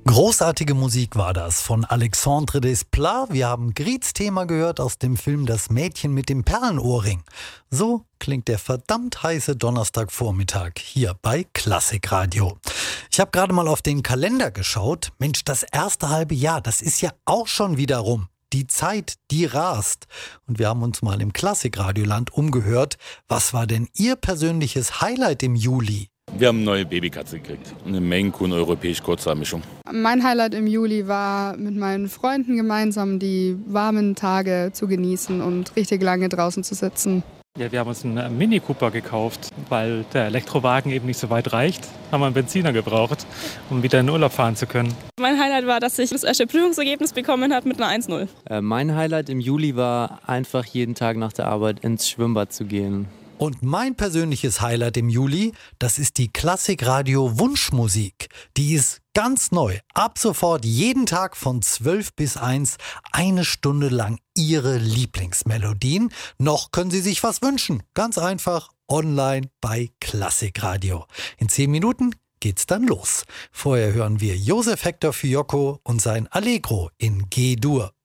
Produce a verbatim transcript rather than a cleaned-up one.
Großartige Musik war das von Alexandre Desplat. Wir haben Griets Thema gehört aus dem Film Das Mädchen mit dem Perlenohrring. So klingt der verdammt heiße Donnerstagvormittag hier bei Klassikradio. Ich habe gerade mal auf den Kalender geschaut. Mensch, das erste halbe Jahr, das ist ja auch schon wieder rum. Die Zeit, die rast. Und wir haben uns mal im Klassikradioland umgehört. Was war denn Ihr persönliches Highlight im Juli? Wir haben eine neue Babykatze gekriegt. Eine Maine Coon europäisch Kurzhaarmischung. Mein Highlight im Juli war, mit meinen Freunden gemeinsam die warmen Tage zu genießen und richtig lange draußen zu sitzen. Ja, wir haben uns einen Mini Cooper gekauft, weil der Elektrowagen eben nicht so weit reicht. Haben wir einen Benziner gebraucht, um wieder in den Urlaub fahren zu können. Mein Highlight war, dass ich das erste Prüfungsergebnis bekommen habe mit einer eins null. Äh, mein Highlight im Juli war, einfach jeden Tag nach der Arbeit ins Schwimmbad zu gehen. Und mein persönliches Highlight im Juli, das ist die Klassikradio Wunschmusik. Die ist ganz neu. Ab sofort jeden Tag von zwölf bis eins eine Stunde lang Ihre Lieblingsmelodien. Noch können Sie sich was wünschen. Ganz einfach online bei Klassikradio. In zehn Minuten geht's dann los. Vorher hören wir Josef Hector Fiocco und sein Allegro in G-Dur.